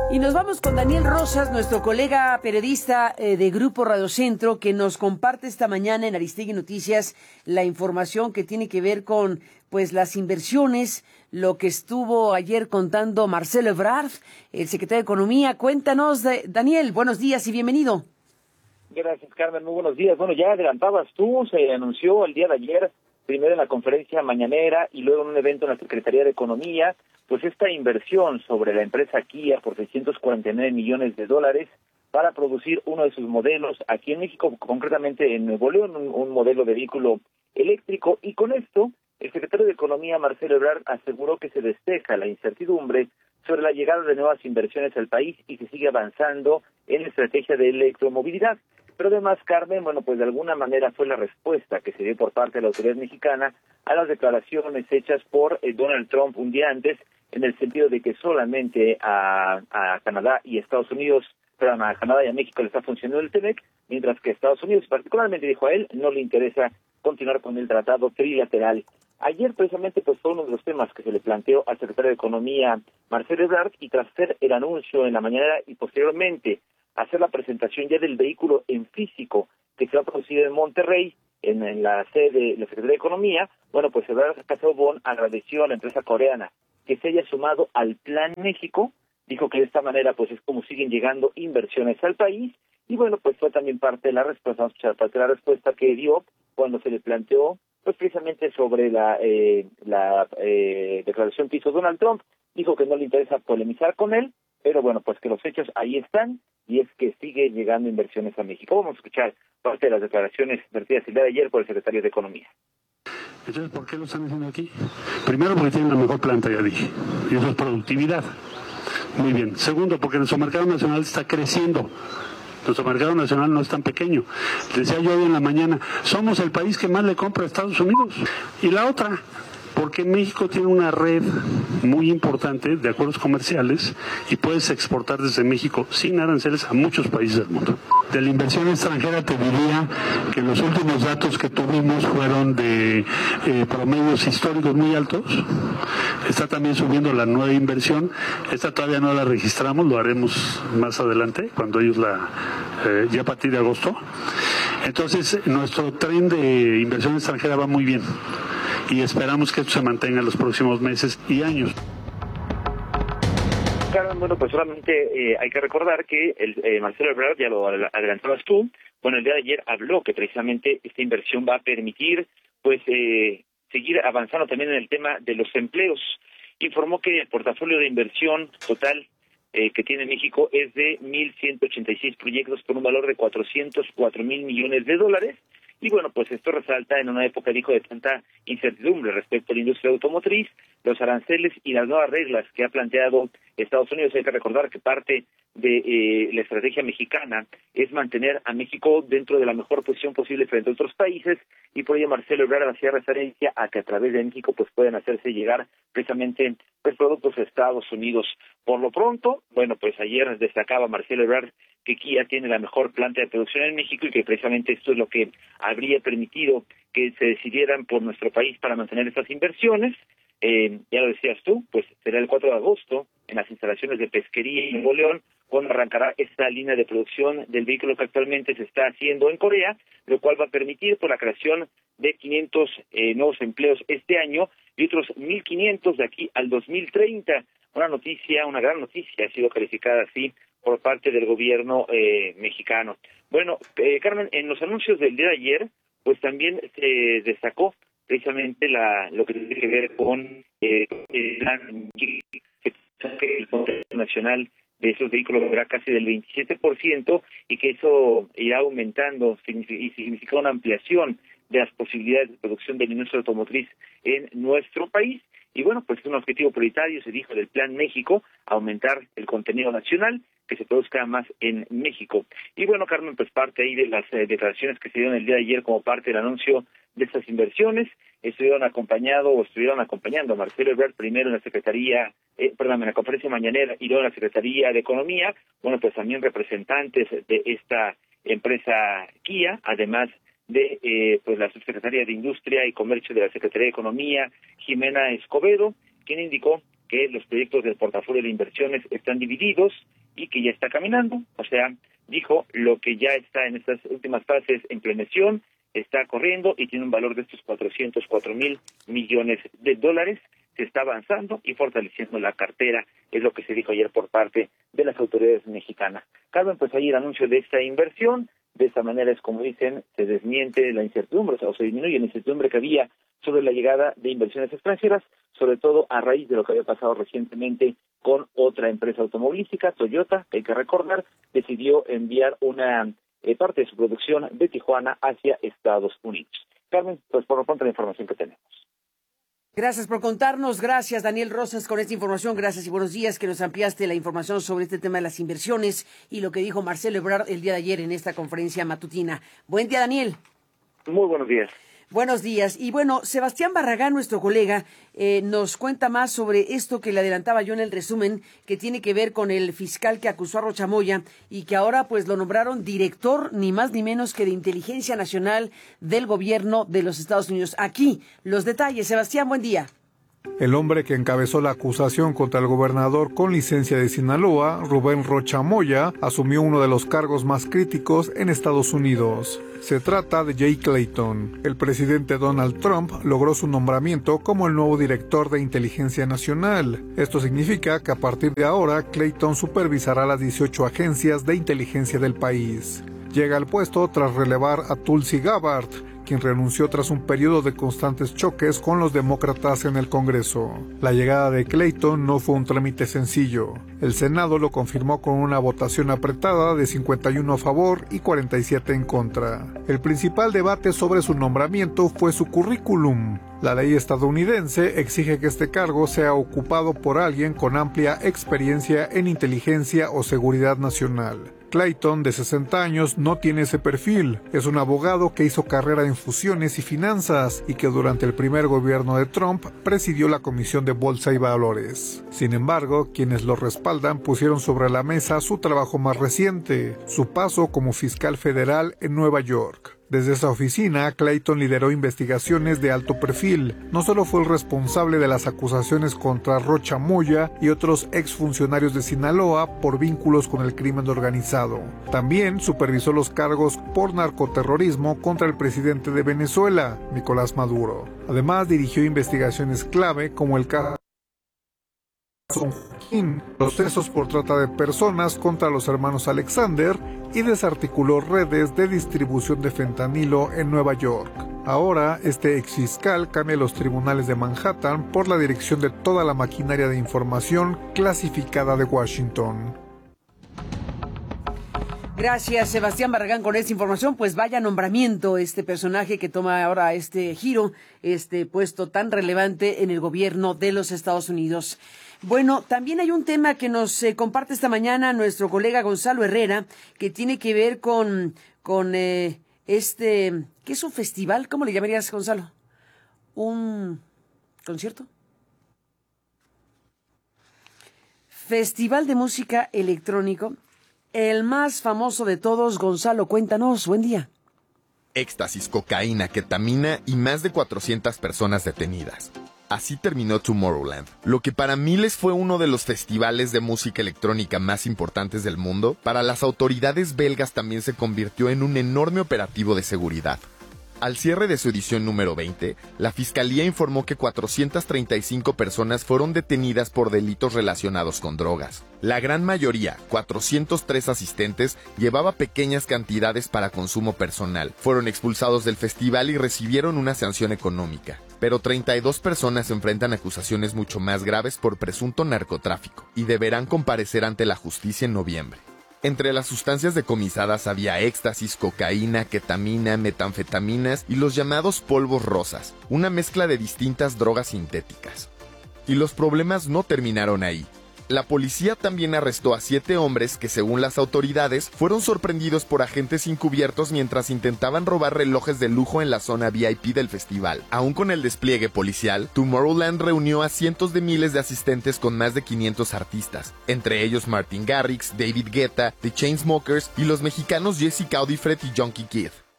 Y nos vamos con Daniel Rosas, nuestro colega periodista de Grupo Radio Centro, que nos comparte esta mañana en Aristegui Noticias la información que tiene que ver con pues las inversiones, lo que estuvo ayer contando Marcelo Ebrard, el secretario de Economía. Cuéntanos, Daniel, buenos días y bienvenido. Gracias, Carmen, muy buenos días. Bueno, ya adelantabas tú, se anunció el día de ayer, primero en la conferencia mañanera y luego en un evento en la Secretaría de Economía, pues esta inversión sobre la empresa Kia por $649 millones para producir uno de sus modelos aquí en México, concretamente en Nuevo León, un modelo de vehículo eléctrico. Y con esto, el secretario de Economía, Marcelo Ebrard, aseguró que se despeja la incertidumbre sobre la llegada de nuevas inversiones al país y se sigue avanzando en la estrategia de electromovilidad. Pero además, Carmen, bueno, pues de alguna manera fue la respuesta que se dio por parte de la autoridad mexicana a las declaraciones hechas por Donald Trump un día antes, en el sentido de que solamente a Canadá y Estados Unidos, perdón, a Canadá y a México le está funcionando el TEMEC, mientras que a Estados Unidos, particularmente dijo a él, no le interesa continuar con el tratado trilateral. Ayer precisamente pues fue uno de los temas que se le planteó al secretario de Economía, Marcelo Ebrard, y tras hacer el anuncio en la mañana y posteriormente hacer la presentación ya del vehículo en físico que se va a producir en Monterrey, en la sede de la Secretaría de Economía, bueno, pues Ebrard Casaubon agradeció a la empresa coreana que se haya sumado al Plan México, dijo que de esta manera pues es como siguen llegando inversiones al país, y bueno, pues fue también parte de la respuesta, vamos a escuchar parte de la respuesta que dio cuando se le planteó pues precisamente sobre la declaración que hizo Donald Trump. Dijo que no le interesa polemizar con él, pero bueno, pues que los hechos ahí están, y es que sigue llegando inversiones a México. Vamos a escuchar parte de las declaraciones vertidas el día de ayer por el secretario de Economía. Entonces, ¿por qué lo están haciendo aquí? Primero, porque tienen la mejor planta, ya dije, y eso es productividad. Muy bien. Segundo, porque nuestro mercado nacional está creciendo. Nuestro mercado nacional no es tan pequeño. Decía yo hoy en la mañana, somos el país que más le compra a Estados Unidos. Y la otra, porque México tiene una red muy importante de acuerdos comerciales y puedes exportar desde México sin aranceles a muchos países del mundo. De la inversión extranjera te diría que los últimos datos que tuvimos fueron de promedios históricos muy altos. Está también subiendo la nueva inversión. Esta todavía no la registramos, lo haremos más adelante, cuando ellos ya a partir de agosto. Entonces, nuestro tren de inversión extranjera va muy bien y esperamos que esto se mantenga en los próximos meses y años. Carmen, bueno, pues solamente hay que recordar que Marcelo Ebrard, ya lo adelantabas tú, bueno, el día de ayer habló que precisamente esta inversión va a permitir pues seguir avanzando también en el tema de los empleos. Informó que el portafolio de inversión total que tiene México es de 1,186 proyectos por un valor de $404 mil millones. Y bueno, pues esto resalta en una época, dijo, de tanta incertidumbre respecto a la industria automotriz, los aranceles y las nuevas reglas que ha planteado Estados Unidos. Hay que recordar que parte de la estrategia mexicana es mantener a México dentro de la mejor posición posible frente a otros países, y por ello Marcelo Ebrard hacía referencia a que a través de México pues pueden hacerse llegar precisamente pues productos a Estados Unidos. Por lo pronto, bueno, pues ayer destacaba Marcelo Ebrard que Kia tiene la mejor planta de producción en México y que precisamente esto es lo que habría permitido que se decidieran por nuestro país para mantener estas inversiones. Ya lo decías tú, pues será el 4 de agosto en las instalaciones de Pesquería y Nuevo León cuando arrancará esta línea de producción del vehículo que actualmente se está haciendo en Corea, lo cual va a permitir por la creación de 500 nuevos empleos este año y otros 1,500 de aquí al 2030. Una noticia, una gran noticia, ha sido calificada así por parte del gobierno mexicano. Bueno, Carmen, en los anuncios del día de ayer, pues también se destacó precisamente lo que tiene que ver con el contexto nacional de esos vehículos será casi del 27% y que eso irá aumentando y significa una ampliación de las posibilidades de producción de la industria automotriz en nuestro país. Y bueno, pues es un objetivo prioritario, se dijo, del Plan México, aumentar el contenido nacional, que se produzca más en México. Y bueno, Carmen, pues parte ahí de las declaraciones que se dieron el día de ayer como parte del anuncio de estas inversiones, estuvieron acompañando a Marcelo Ebrard primero en la Secretaría, en la conferencia mañanera y luego en la Secretaría de Economía, bueno, pues también representantes de esta empresa Kia, además de pues la subsecretaria de Industria y Comercio de la Secretaría de Economía, Jimena Escobedo, quien indicó que los proyectos del portafolio de inversiones están divididos y que ya está caminando. O sea, dijo, lo que ya está en estas últimas fases en planeación está corriendo y tiene un valor de estos 404,000 millones de dólares. Se está avanzando y fortaleciendo la cartera, es lo que se dijo ayer por parte de las autoridades mexicanas. Carmen, pues ahí el anuncio de esta inversión, de esta manera es como dicen, se desmiente la incertidumbre, o se disminuye la incertidumbre que había sobre la llegada de inversiones extranjeras, sobre todo a raíz de lo que había pasado recientemente con otra empresa automovilística, Toyota, que hay que recordar, decidió enviar una parte de su producción de Tijuana hacia Estados Unidos. Carmen, pues por lo pronto la información que tenemos. Gracias por contarnos, gracias Daniel Rosas con esta información, gracias y buenos días que nos ampliaste la información sobre este tema de las inversiones y lo que dijo Marcelo Ebrard el día de ayer en esta conferencia matutina. Buen día, Daniel. Muy buenos días. Buenos días. Y bueno, Sebastián Barragán, nuestro colega, nos cuenta más sobre esto que le adelantaba yo en el resumen, que tiene que ver con el fiscal que acusó a Rocha Moya y que ahora pues lo nombraron director ni más ni menos que de Inteligencia Nacional del Gobierno de los Estados Unidos. Aquí los detalles. Sebastián, buen día. El hombre que encabezó la acusación contra el gobernador con licencia de Sinaloa, Rubén Rocha Moya, asumió uno de los cargos más críticos en Estados Unidos. Se trata de Jay Clayton. El presidente Donald Trump logró su nombramiento como el nuevo director de Inteligencia Nacional. Esto significa que a partir de ahora, Clayton supervisará las 18 agencias de inteligencia del país. Llega al puesto tras relevar a Tulsi Gabbard, quien renunció tras un periodo de constantes choques con los demócratas en el Congreso. La llegada de Clayton no fue un trámite sencillo. El Senado lo confirmó con una votación apretada de 51 a favor y 47 en contra. El principal debate sobre su nombramiento fue su currículum. La ley estadounidense exige que este cargo sea ocupado por alguien con amplia experiencia en inteligencia o seguridad nacional. Clayton, de 60 años, no tiene ese perfil. Es un abogado que hizo carrera en fusiones y finanzas y que durante el primer gobierno de Trump presidió la Comisión de Bolsa y Valores. Sin embargo, quienes lo respaldan pusieron sobre la mesa su trabajo más reciente, su paso como fiscal federal en Nueva York. Desde esa oficina, Clayton lideró investigaciones de alto perfil. No solo fue el responsable de las acusaciones contra Rocha Moya y otros exfuncionarios de Sinaloa por vínculos con el crimen organizado. También supervisó los cargos por narcoterrorismo contra el presidente de Venezuela, Nicolás Maduro. Además, dirigió investigaciones clave como el caso San Joaquín, procesos por trata de personas contra los hermanos Alexander y desarticuló redes de distribución de fentanilo en Nueva York. Ahora, este exfiscal cambia los tribunales de Manhattan por la dirección de toda la maquinaria de información clasificada de Washington. Gracias, Sebastián Barragán, con esta información. Pues vaya nombramiento este personaje que toma ahora este giro, este puesto tan relevante en el gobierno de los Estados Unidos. Bueno, también hay un tema que nos comparte esta mañana nuestro colega Gonzalo Herrera, que tiene que ver con ¿qué es un festival? ¿Cómo le llamarías, Gonzalo? ¿Un concierto? Festival de música electrónico, el más famoso de todos. Gonzalo, cuéntanos, buen día. Éxtasis, cocaína, ketamina y más de 400 personas detenidas. Así terminó Tomorrowland, lo que para miles fue uno de los festivales de música electrónica más importantes del mundo. Para las autoridades belgas también se convirtió en un enorme operativo de seguridad. Al cierre de su edición número 20, la Fiscalía informó que 435 personas fueron detenidas por delitos relacionados con drogas. La gran mayoría, 403 asistentes, llevaba pequeñas cantidades para consumo personal. Fueron expulsados del festival y recibieron una sanción económica. Pero 32 personas enfrentan acusaciones mucho más graves por presunto narcotráfico y deberán comparecer ante la justicia en noviembre. Entre las sustancias decomisadas había éxtasis, cocaína, ketamina, metanfetaminas y los llamados polvos rosas, una mezcla de distintas drogas sintéticas. Y los problemas no terminaron ahí. La policía también arrestó a 7 hombres que, según las autoridades, fueron sorprendidos por agentes encubiertos mientras intentaban robar relojes de lujo en la zona VIP del festival. Aún con el despliegue policial, Tomorrowland reunió a cientos de miles de asistentes con más de 500 artistas, entre ellos Martin Garrix, David Guetta, The Chainsmokers y los mexicanos Jessica Audifred y Junkie Kid.